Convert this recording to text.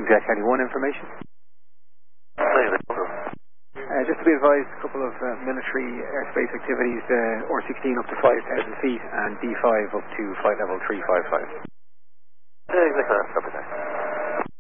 Jack County 1 information. Just to be advised, a couple of military airspace activities, R16 up to 5,000 feet and D5 up to flight level 355. Exactly,